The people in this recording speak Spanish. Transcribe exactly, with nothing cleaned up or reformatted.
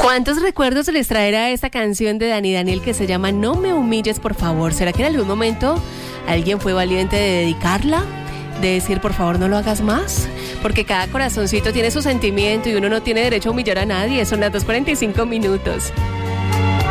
¿Cuántos recuerdos les traerá esta canción de Dani Daniel que se llama No me humilles, por favor? ¿Será que en algún momento alguien fue valiente de dedicarla? De decir, por favor, no lo hagas más. Porque cada corazoncito tiene su sentimiento y uno no tiene derecho a humillar a nadie. Son las dos cuarenta y cinco minutos.